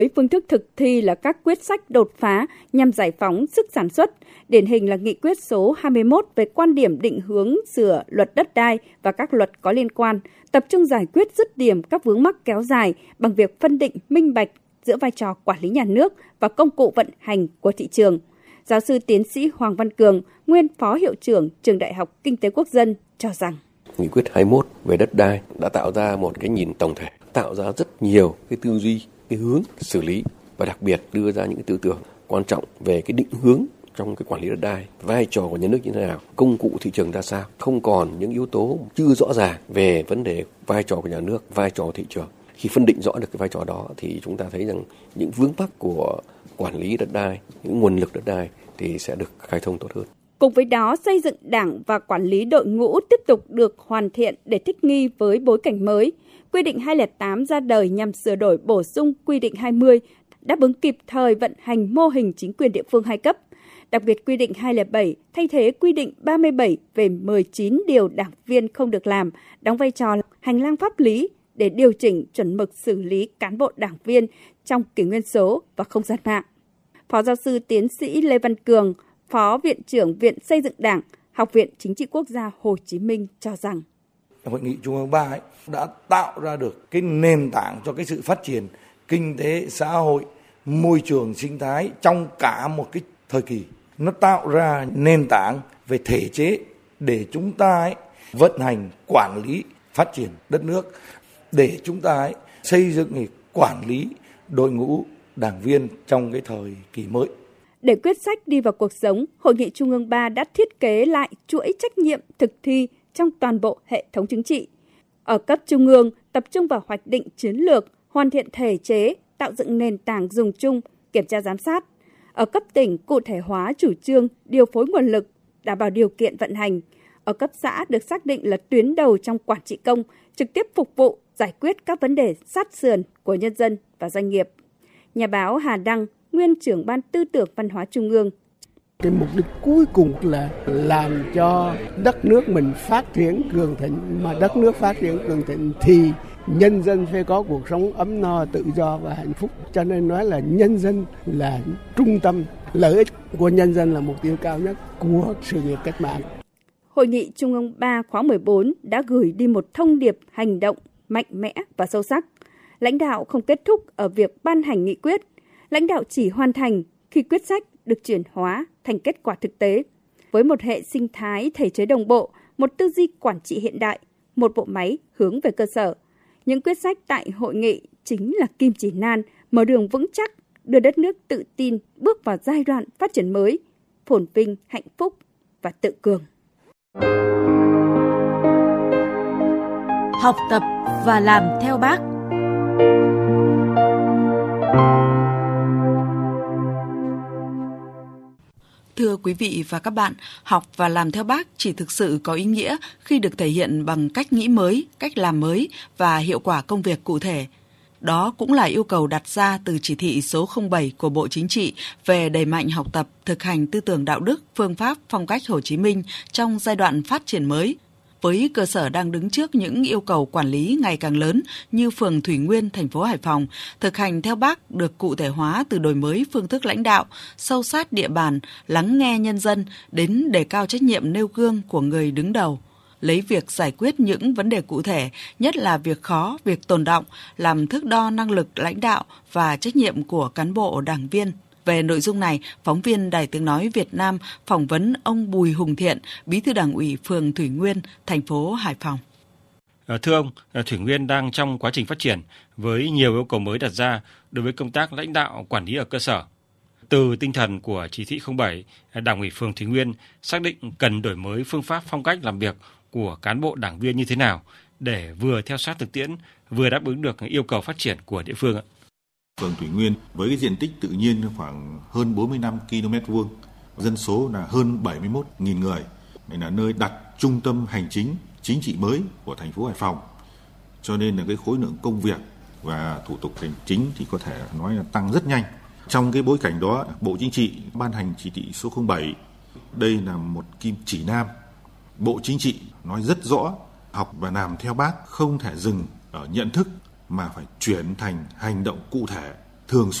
Với phương thức thực thi là các quyết sách đột phá nhằm giải phóng sức sản xuất, điển hình là nghị quyết số 21 về quan điểm định hướng sửa luật đất đai và các luật có liên quan, tập trung giải quyết dứt điểm các vướng mắc kéo dài bằng việc phân định minh bạch giữa vai trò quản lý nhà nước và công cụ vận hành của thị trường. Giáo sư tiến sĩ Hoàng Văn Cường, nguyên Phó Hiệu trưởng Trường Đại học Kinh tế Quốc dân cho rằng Nghị quyết 21 về đất đai đã tạo ra một cái nhìn tổng thể, tạo ra rất nhiều cái tư duy, cái hướng xử lý và đặc biệt đưa ra những cái tư tưởng quan trọng về cái định hướng trong cái quản lý đất đai, vai trò của nhà nước như thế nào, công cụ thị trường ra sao, không còn những yếu tố chưa rõ ràng về vấn đề vai trò của nhà nước, vai trò của thị trường. Khi phân định rõ được cái vai trò đó thì chúng ta thấy rằng những vướng mắc của quản lý đất đai, những nguồn lực đất đai thì sẽ được khai thông tốt hơn. Cùng với đó, xây dựng đảng và quản lý đội ngũ tiếp tục được hoàn thiện để thích nghi với bối cảnh mới. Quy định 208 ra đời nhằm sửa đổi bổ sung Quy định 20, đáp ứng kịp thời vận hành mô hình chính quyền địa phương hai cấp. Đặc biệt, Quy định 207 thay thế Quy định 37 về 19 điều đảng viên không được làm, đóng vai trò hành lang pháp lý để điều chỉnh chuẩn mực xử lý cán bộ đảng viên trong kỷ nguyên số và không gian mạng. Phó giáo sư tiến sĩ Lê Văn Cường, Phó Viện trưởng Viện Xây dựng Đảng, Học viện Chính trị Quốc gia Hồ Chí Minh cho rằng Hội nghị Trung ương 3 đã tạo ra được cái nền tảng cho cái sự phát triển kinh tế, xã hội, môi trường, sinh thái trong cả một cái thời kỳ. Nó tạo ra nền tảng về thể chế để chúng ta vận hành, quản lý, phát triển đất nước, để chúng ta xây dựng quản lý đội ngũ đảng viên trong cái thời kỳ mới. Để quyết sách đi vào cuộc sống, Hội nghị Trung ương 3 đã thiết kế lại chuỗi trách nhiệm thực thi trong toàn bộ hệ thống chính trị. Ở cấp trung ương, tập trung vào hoạch định chiến lược, hoàn thiện thể chế, tạo dựng nền tảng dùng chung, kiểm tra giám sát. Ở cấp tỉnh, cụ thể hóa chủ trương, điều phối nguồn lực, đảm bảo điều kiện vận hành. Ở cấp xã được xác định là tuyến đầu trong quản trị công, trực tiếp phục vụ, giải quyết các vấn đề sát sườn của nhân dân và doanh nghiệp. Nhà báo Hà Đăng, nguyên trưởng Ban Tư tưởng Văn hóa Trung ương. Cái mục đích cuối cùng là làm cho đất nước mình phát triển cường thịnh, mà đất nước phát triển cường thịnh thì nhân dân phải có cuộc sống ấm no, tự do và hạnh phúc. Cho nên nói là nhân dân là trung tâm, lợi ích của nhân dân là mục tiêu cao nhất của sự nghiệp cách mạng. Hội nghị Trung ương 3 khóa 14 đã gửi đi một thông điệp hành động mạnh mẽ và sâu sắc. Lãnh đạo không kết thúc ở việc ban hành nghị quyết, lãnh đạo chỉ hoàn thành khi quyết sách được chuyển hóa thành kết quả thực tế. Với một hệ sinh thái thể chế đồng bộ, một tư duy quản trị hiện đại, một bộ máy hướng về cơ sở, những quyết sách tại hội nghị chính là kim chỉ nan mở đường vững chắc đưa đất nước tự tin bước vào giai đoạn phát triển mới, phồn vinh, hạnh phúc và tự cường. Học tập và làm theo Bác. Thưa quý vị và các bạn, học và làm theo Bác chỉ thực sự có ý nghĩa khi được thể hiện bằng cách nghĩ mới, cách làm mới và hiệu quả công việc cụ thể. Đó cũng là yêu cầu đặt ra từ chỉ thị số 07 của Bộ Chính trị về đẩy mạnh học tập, thực hành tư tưởng đạo đức, phương pháp, phong cách Hồ Chí Minh trong giai đoạn phát triển mới. Với cơ sở đang đứng trước những yêu cầu quản lý ngày càng lớn như phường Thủy Nguyên, thành phố Hải Phòng, thực hành theo Bác được cụ thể hóa từ đổi mới phương thức lãnh đạo, sâu sát địa bàn, lắng nghe nhân dân đến đề cao trách nhiệm nêu gương của người đứng đầu. Lấy việc giải quyết những vấn đề cụ thể, nhất là việc khó, việc tồn đọng, làm thước đo năng lực lãnh đạo và trách nhiệm của cán bộ đảng viên. Về nội dung này, phóng viên Đài Tiếng Nói Việt Nam phỏng vấn ông Bùi Hùng Thiện, Bí thư Đảng ủy phường Thủy Nguyên, thành phố Hải Phòng. Thưa ông, Thủy Nguyên đang trong quá trình phát triển với nhiều yêu cầu mới đặt ra đối với công tác lãnh đạo quản lý ở cơ sở. Từ tinh thần của chỉ thị 07, Đảng ủy phường Thủy Nguyên xác định cần đổi mới phương pháp phong cách làm việc của cán bộ đảng viên như thế nào để vừa theo sát thực tiễn, vừa đáp ứng được yêu cầu phát triển của địa phương ạ. Phường Thủy Nguyên với cái diện tích tự nhiên khoảng hơn 45 km2, dân số là hơn 71.000 người, đây là nơi đặt trung tâm hành chính, chính trị mới của thành phố Hải Phòng. Cho nên là cái khối lượng công việc và thủ tục hành chính thì có thể nói là tăng rất nhanh. Trong cái bối cảnh đó, Bộ Chính trị ban hành chỉ thị số 07. Đây là một kim chỉ nam. Bộ Chính trị nói rất rõ, học và làm theo Bác không thể dừng ở nhận thức mà phải chuyển thành hành động cụ thể, thường